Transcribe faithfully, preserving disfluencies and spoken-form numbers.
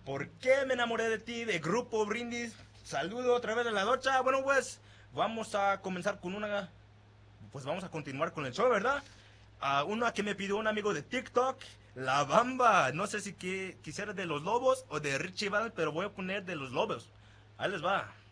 ¿Por qué me enamoré de ti? De Grupo Brindis. Saludo otra vez de la docha. Bueno, pues vamos a comenzar con una. Pues vamos a continuar con el show, ¿verdad? A una que me pidió un amigo de TikTok. La Bamba. No sé si que, quisiera de los Lobos o de Richie Valens, pero voy a poner de los Lobos. Ahí les va.